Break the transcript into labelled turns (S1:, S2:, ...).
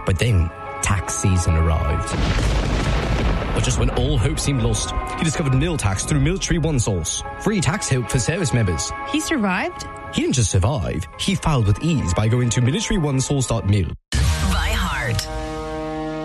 S1: But then, tax season arrived. But just when all hope seemed lost, he discovered nil tax through Military OneSource. Free tax help for service members.
S2: He survived?
S1: He didn't just survive, he filed with ease by going to militaryonesource.mil.